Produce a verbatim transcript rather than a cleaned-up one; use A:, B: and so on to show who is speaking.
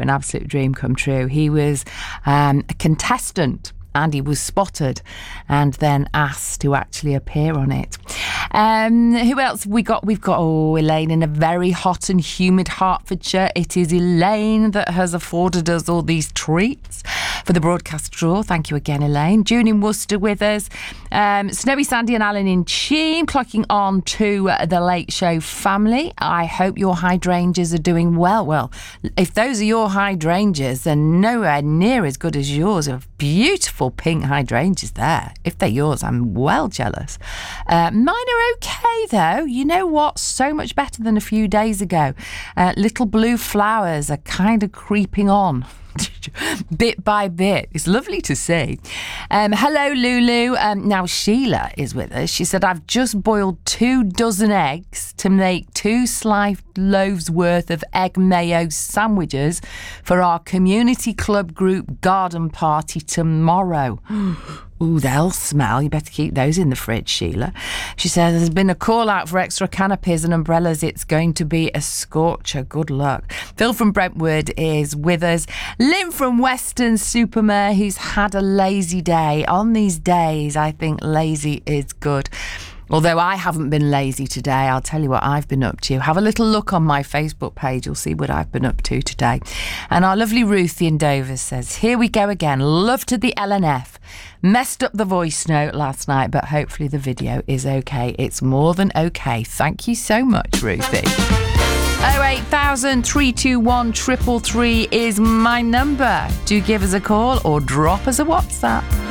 A: an absolute dream come true. He was um, a contestant and he was spotted and then asked to actually appear on it. Um, who else have we got? We've got, oh, Elaine in a very hot and humid Hertfordshire. It is Elaine that has afforded us all these treats for the broadcast draw. Thank you again, Elaine. June in Worcester with us. Um, Snowy, Sandy and Alan in Cheam, clocking on to uh, the Late Show family. I hope your hydrangeas are doing well. Well, if those are your hydrangeas, they're nowhere near as good as yours. Of beautiful pink hydrangeas there. If they're yours, I'm well jealous. Uh, mine are okay though. You know what? So much better than a few days ago. Uh, little blue flowers are kind of creeping on. Bit by bit. It's lovely to see. Um, hello, Lulu. Um, now, Sheila is with us. She said, I've just boiled two dozen eggs to make two sliced loaves worth of egg mayo sandwiches for our community club group garden party tomorrow. Ooh, they'll smell. You better keep those in the fridge, Sheila. She says, there's been a call out for extra canopies and umbrellas. It's going to be a scorcher. Good luck. Phil from Brentwood is with us. Lynn from Western Supermare, who's had a lazy day. On these days, I think lazy is good. Although I haven't been lazy today, I'll tell you what I've been up to. Have a little look on my Facebook page. You'll see what I've been up to today. And our lovely Ruthie in Dover says, here we go again. Love to the L N F. Messed up the voice note last night, but hopefully the video is okay. It's more than okay. Thank you so much, Ruthie. oh eight thousand, three two one, three three three is my number. Do give us a call or drop us a WhatsApp.